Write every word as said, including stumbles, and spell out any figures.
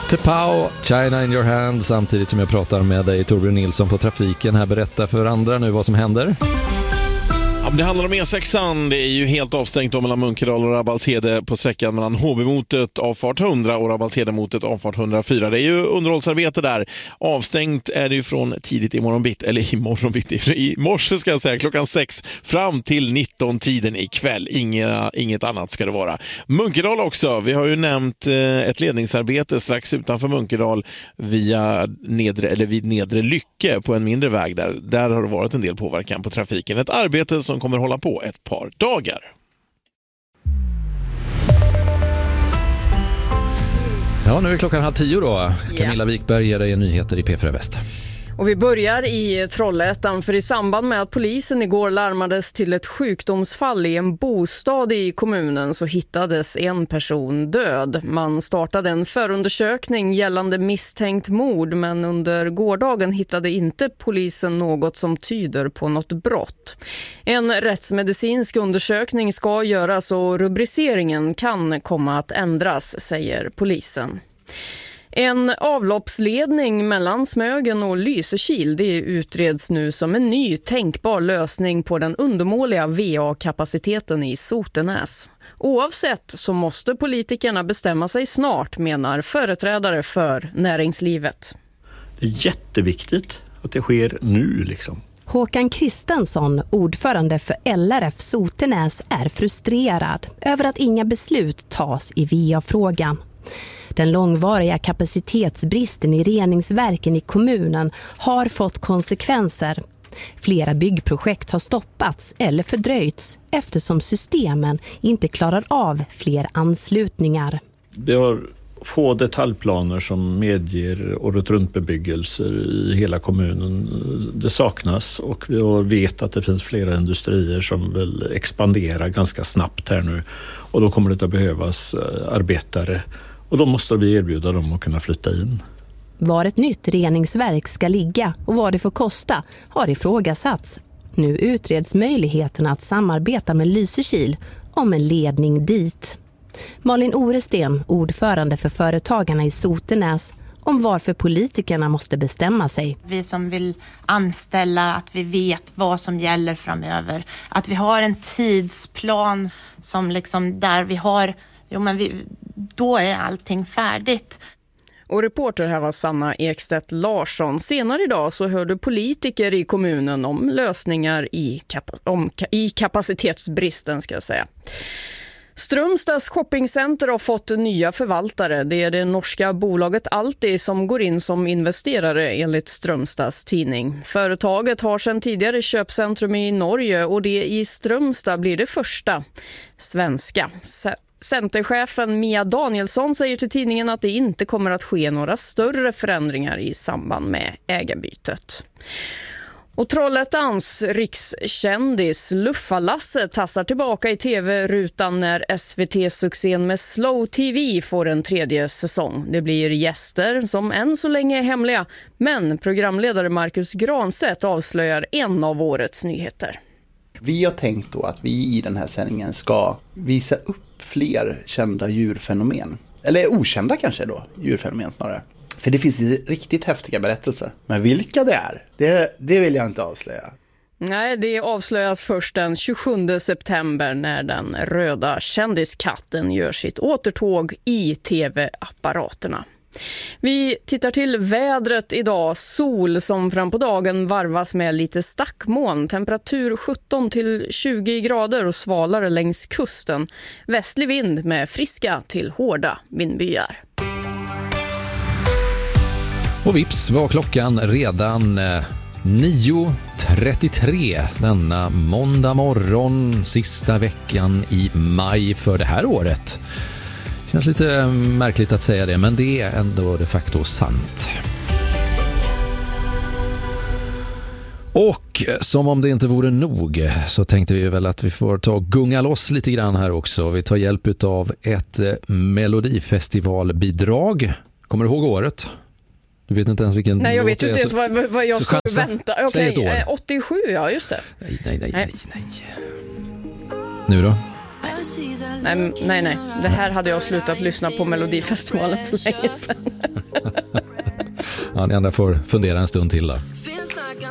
Tepau, China in your hand, samtidigt som jag pratar med dig Torbjörn Nilsson på trafiken här. Berätta för andra nu vad som händer. Ja, det handlar om E sexan. Det är ju helt avstängt då mellan Munkedal och Rabbalshede på sträckan mellan H B-motet avfart hundra och Rabbalshede-motet avfart hundrafyra. Det är ju underhållsarbete där. Avstängt är det ju från tidigt i morgon bitt, eller i morgon bitt, i morse ska jag säga, klockan sex fram till nitton tiden ikväll. Inga, inget annat ska det vara. Munkedal också. Vi har ju nämnt ett ledningsarbete strax utanför Munkedal via nedre, eller vid Nedre Lycke på en mindre väg där. Där har det varit en del påverkan på trafiken. Ett arbete som kommer hålla på ett par dagar. Ja, nu är klockan halv tio då. Camilla Wikberg ger dig nyheter i P fyra Väst. Och vi börjar i Trollhättan, för i samband med att polisen igår larmades till ett sjukdomsfall i en bostad i kommunen så hittades en person död. Man startade en förundersökning gällande misstänkt mord, men under gårdagen hittade inte polisen något som tyder på något brott. En rättsmedicinsk undersökning ska göras och rubriceringen kan komma att ändras, säger polisen. En avloppsledning mellan Smögen och Lysekil, det utreds nu som en ny tänkbar lösning på den undermåliga V A-kapaciteten i Sotenäs. Oavsett så måste politikerna bestämma sig snart, menar företrädare för näringslivet. Det är jätteviktigt att det sker nu liksom. Håkan Kristensson, ordförande för L R F Sotenäs, är frustrerad över att inga beslut tas i V A-frågan. Den långvariga kapacitetsbristen i reningsverken i kommunen har fått konsekvenser. Flera byggprojekt har stoppats eller fördröjts eftersom systemen inte klarar av fler anslutningar. Vi har få detaljplaner som medger året runt bebyggelser i hela kommunen. Det saknas, och vi vet att det finns flera industrier som vill expandera ganska snabbt här nu, och då kommer det att behövas arbetare. Och då måste vi erbjuda dem att kunna flytta in. Var ett nytt reningsverk ska ligga och vad det får kosta har ifrågasatts. Nu utreds möjligheterna att samarbeta med Lysekil om en ledning dit. Malin Oresten, ordförande för företagarna i Sotenäs, om varför politikerna måste bestämma sig. Vi som vill anställa, att vi vet vad som gäller framöver. Att vi har en tidsplan som liksom där vi har... Jo, men vi, då är allting färdigt. Och reporter här var Sanna Ekstedt Larsson. Senare idag så hörde politiker i kommunen om lösningar i, kap- om, i kapacitetsbristen, ska jag säga. Strömstads shoppingcenter har fått nya förvaltare. Det är det norska bolaget Alti som går in som investerare enligt Strömstads tidning. Företaget har sedan tidigare köpcentrum i Norge, och det i Strömstad blir det första svenska. Centerchefen Mia Danielsson säger till tidningen att det inte kommer att ske några större förändringar i samband med ägarbytet. Och Trollhättans rikskändis Luffa-Lasse tassar tillbaka i tv-rutan när S V T-succén med Slow T V får en tredje säsong. Det blir gäster som än så länge är hemliga, men programledare Marcus Granstedt avslöjar en av årets nyheter. Vi har tänkt då att vi i den här sändningen ska visa upp fler kända djurfenomen. Eller okända kanske då, djurfenomen snarare. För det finns riktigt häftiga berättelser. Men vilka det är, det, det vill jag inte avslöja. Nej, det avslöjas först den tjugosjunde september när den röda kändiskatten gör sitt återtåg i tv-apparaterna. Vi tittar till vädret idag. Sol som fram på dagen varvas med lite stackmoln. Temperatur sjutton till tjugo grader och svalare längs kusten. Västlig vind med friska till hårda vindbyar. Och vips var klockan redan nio trettiotre denna måndag morgon, sista veckan i maj för det här året. Känns lite märkligt att säga det, men det är ändå de facto sant. Och som om det inte vore nog så tänkte vi väl att vi får ta och gunga loss lite grann här också. Vi tar hjälp av ett melodifestivalbidrag. Kommer du ihåg året? Du vet inte ens vilken... Nej, jag vet inte ens vad, vad jag ska vänta. Säg ett år. åttiosju, ja just det. Nej, nej, nej, nej, nej. Nu då? Nej, nej, nej. Det här hade jag slutat lyssna på Melodifestivalen för länge sedan. Ja, ni andra får fundera en stund till då.